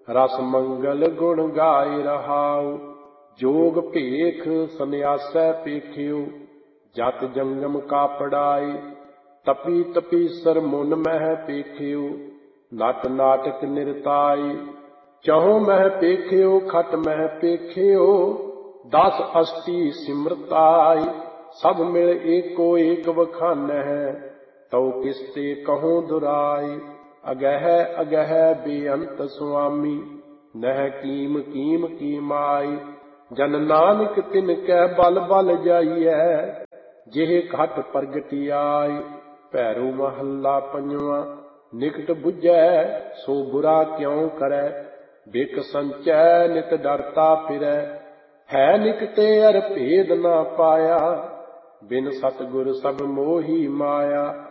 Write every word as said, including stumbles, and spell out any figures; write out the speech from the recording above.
रस मंगल गुण गाय रहाऊ। जोग भेख सन्यासै पेखियो, जत जंगम का पड़ाई। तपी तपीसर मुन मह पेखियो, नट नाटक निरताई। चहु मह पेखियो खट मह पेखियो, दस अष्टी सिमरताई। सब मिल एको एक बखान है, तौ किसते कहूँ दुराई। अगह अगह बेअंत स्वामी, नह कीम कीम की माई। जन नानक तिन कै बल बल जाइए, जेह घट प्रगति आई। भैरो महला पंजवा। निकट बुझै सो बुरा क्यों करै, बिक संचै नित डरता फिरै। है निकटे अर भेद ना पाया, बिन सतगुर सब मोही माया।